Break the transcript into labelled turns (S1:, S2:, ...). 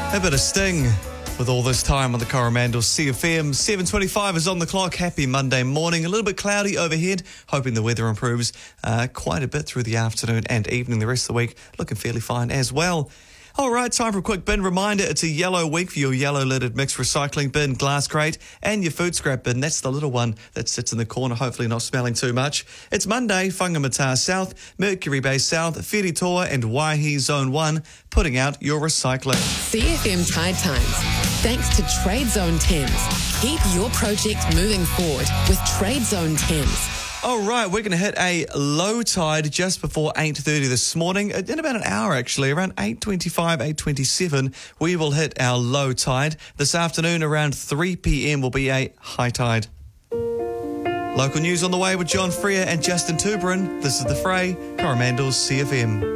S1: A bit of Sting with All This Time on the Coromandel CFM. 7:25 is on the clock. Happy Monday morning. A little bit cloudy overhead. Hoping the weather improves quite a bit through the afternoon and evening. The rest of the week looking fairly fine as well. All right, time for a quick bin reminder. It's a yellow week for your yellow-lidded mixed recycling bin, glass crate, and your food scrap bin. That's the little one that sits in the corner, hopefully not smelling too much. It's Monday, Whangamata South, Mercury Bay South, Whiritoa and Waihi Zone 1 putting out your recycling.
S2: CFM Tide Times. Thanks to Trade Zone Thames. Keep your project moving forward with Trade Zone Thames.
S1: All right, we're going to hit a low tide just before 8:30 this morning. In about an hour, actually, around 8:25, 8:27, we will hit our low tide. This afternoon, around 3 p.m, will be a high tide. Local news on the way with John Freer and Justin Tuberin. This is The Fray, Coromandel's CFM.